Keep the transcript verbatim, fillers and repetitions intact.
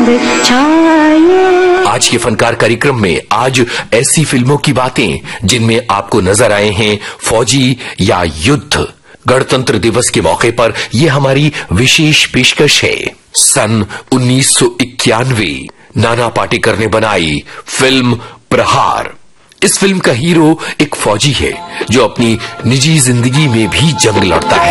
चांद छाए। आज के फनकार कार्यक्रम में आज ऐसी फिल्मों की बातें जिनमें आपको नजर आए हैं फौजी या युद्ध। गणतंत्र दिवस के मौके पर यह हमारी विशेष पेशकश है। सन उन्नीस सौ इक्यानवे नाना पाटेकर ने बनाई फिल्म प्रहार। इस फिल्म का हीरो एक फौजी है जो अपनी निजी जिंदगी में भी जंग लड़ता है।